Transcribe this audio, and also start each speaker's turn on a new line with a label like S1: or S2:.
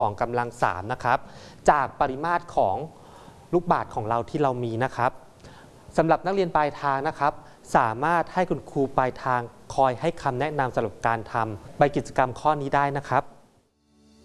S1: ของกำลัง3นะครับจากปริมาตรของลูกบาศก์ของเราที่เรามีนะครับสำหรับนักเรียนปลายทางนะครับสามารถให้คุณครูปลายทางคอยให้คำแนะนำสำหรับการทำใบกิจกรรมข้อนี้ได้นะครับ